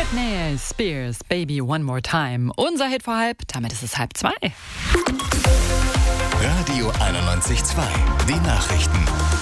Britney Spears, Baby One More Time. Unser Hit vor halb, damit ist es 1:30. Radio 91.2, die Nachrichten.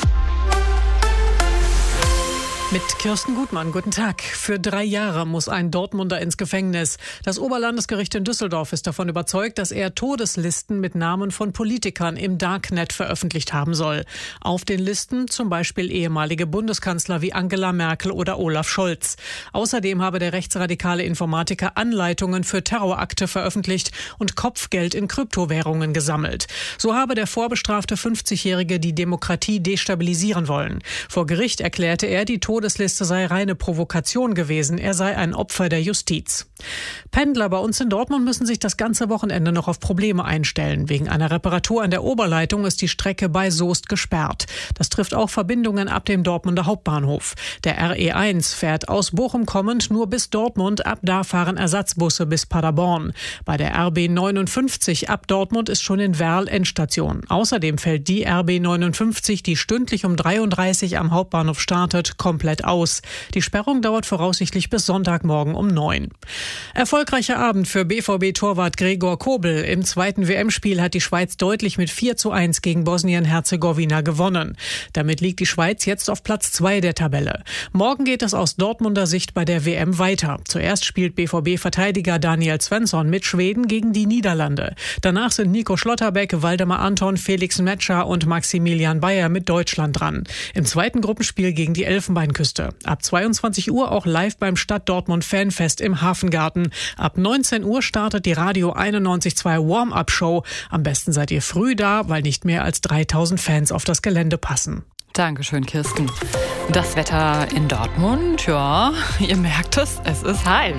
Mit Kirsten Gutmann, guten Tag. Für 3 Jahre muss ein Dortmunder ins Gefängnis. Das Oberlandesgericht in Düsseldorf ist davon überzeugt, dass er Todeslisten mit Namen von Politikern im Darknet veröffentlicht haben soll. Auf den Listen zum Beispiel ehemalige Bundeskanzler wie Angela Merkel oder Olaf Scholz. Außerdem habe der rechtsradikale Informatiker Anleitungen für Terrorakte veröffentlicht und Kopfgeld in Kryptowährungen gesammelt. So habe der vorbestrafte 50-Jährige die Demokratie destabilisieren wollen. Vor Gericht erklärte er, die Todesliste sei reine Provokation gewesen. Er sei ein Opfer der Justiz. Pendler bei uns in Dortmund müssen sich das ganze Wochenende noch auf Probleme einstellen. Wegen einer Reparatur an der Oberleitung ist die Strecke bei Soest gesperrt. Das trifft auch Verbindungen ab dem Dortmunder Hauptbahnhof. Der RE1 fährt aus Bochum kommend nur bis Dortmund. Ab da fahren Ersatzbusse bis Paderborn. Bei der RB 59 ab Dortmund ist schon in Werl Endstation. Außerdem fällt die RB 59, die stündlich um 33 am Hauptbahnhof startet, komplett aus. Die Sperrung dauert voraussichtlich bis Sonntagmorgen um 9. Erfolgreicher Abend für BVB-Torwart Gregor Kobel. Im zweiten WM-Spiel hat die Schweiz deutlich mit 4:1 gegen Bosnien-Herzegowina gewonnen. Damit liegt die Schweiz jetzt auf Platz 2 der Tabelle. Morgen geht es aus Dortmunder Sicht bei der WM weiter. Zuerst spielt BVB-Verteidiger Daniel Svensson mit Schweden gegen die Niederlande. Danach sind Nico Schlotterbeck, Waldemar Anton, Felix Metscher und Maximilian Bayer mit Deutschland dran. Im zweiten Gruppenspiel gegen die Elfenbeinküste. Ab 22 Uhr auch live beim Stadt Dortmund Fanfest im Hafengarten. Ab 19 Uhr startet die Radio 91.2 Warm-Up-Show. Am besten seid ihr früh da, weil nicht mehr als 3000 Fans auf das Gelände passen. Dankeschön, Kirsten. Das Wetter in Dortmund, ja, ihr merkt es ist heiß.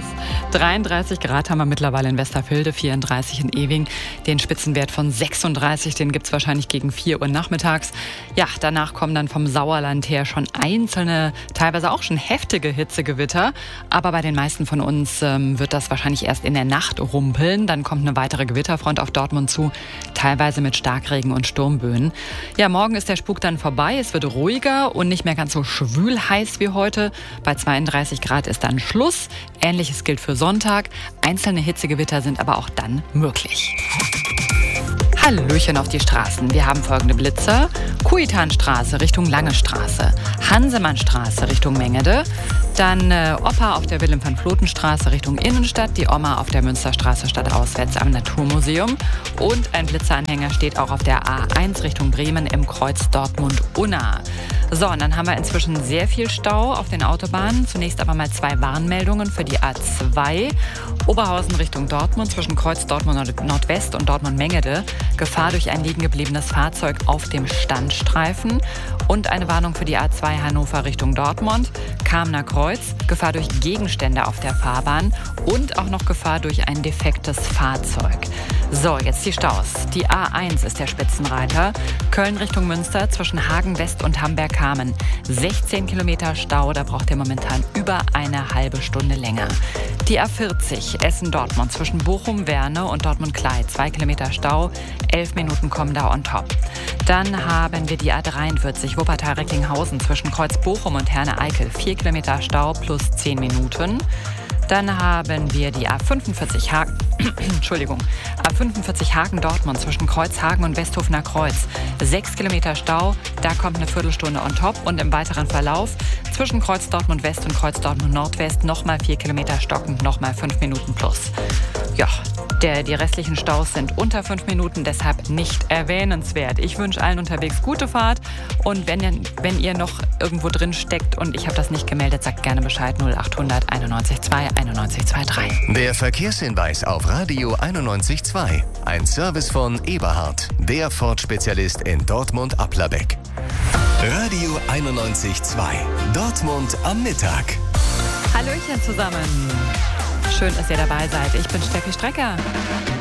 33 Grad haben wir mittlerweile in Westerfilde, 34 in Ewing. Den Spitzenwert von 36, den gibt's wahrscheinlich gegen 4 Uhr nachmittags. Ja, danach kommen dann vom Sauerland her schon einzelne, teilweise auch schon heftige Hitzegewitter. Aber bei den meisten von uns wird das wahrscheinlich erst in der Nacht rumpeln. Dann kommt eine weitere Gewitterfront auf Dortmund zu, teilweise mit Starkregen und Sturmböen. Ja, morgen ist der Spuk dann vorbei. Es wird ruhiger und nicht mehr ganz so schwül heiß wie heute. Bei 32 Grad ist dann Schluss. Ähnliches gilt für Sonntag. Einzelne Hitzegewitter sind aber auch dann möglich. Hallöchen auf die Straßen. Wir haben folgende Blitzer. Kuitanstraße Richtung Lange Straße. Hansemannstraße Richtung Mengede. Dann Opa auf der Wilhelm-van-Vloten-Straße Richtung Innenstadt. Die Oma auf der Münsterstraße stadtauswärts am Naturmuseum. Und ein Blitzeranhänger steht auch auf der A1 Richtung Bremen im Kreuz Dortmund-Unna. So, und dann haben wir inzwischen sehr viel Stau auf den Autobahnen. Zunächst aber mal 2 Warnmeldungen für die A2. Oberhausen Richtung Dortmund zwischen Kreuz Dortmund Nordwest und Dortmund-Mengede. Gefahr durch ein liegen gebliebenes Fahrzeug auf dem Standstreifen. Und eine Warnung für die A2 Hannover Richtung Dortmund. Kamener Kreuz, Gefahr durch Gegenstände auf der Fahrbahn und auch noch Gefahr durch ein defektes Fahrzeug. So, jetzt die Staus. Die A1 ist der Spitzenreiter. Köln Richtung Münster zwischen Hagen West und Hamberg-Kamen. 16 Kilometer Stau, da braucht ihr momentan über eine halbe Stunde länger. Die A40 Essen-Dortmund zwischen Bochum-Werne und Dortmund-Klei. 2 Kilometer Stau, 11 Minuten kommen da on top. Dann haben wir die A43 Wuppertal-Recklinghausen zwischen Kreuz-Bochum und Herne-Eickel. 4 Kilometer Stau plus 10 Minuten. Dann haben wir die A45 Hagen-Dortmund zwischen Kreuzhagen und Westhofener Kreuz. 6 Kilometer Stau, da kommt eine Viertelstunde on top. Und im weiteren Verlauf zwischen Kreuz Dortmund West und Kreuz Dortmund Nordwest nochmal 4 Kilometer stockend, nochmal 5 Minuten plus. Ja, die restlichen Staus sind unter 5 Minuten, deshalb nicht erwähnenswert. Ich wünsche allen unterwegs gute Fahrt und wenn ihr noch irgendwo drin steckt und ich habe das nicht gemeldet, sagt gerne Bescheid 0800 91 2 91 23. Der Verkehrshinweis auf Radio 91.2. Ein Service von Eberhard, der Ford-Spezialist in Dortmund-Applerbeck. Radio 91.2. Dortmund am Mittag. Hallöchen zusammen. Schön, dass ihr dabei seid. Ich bin Steffi Strecker.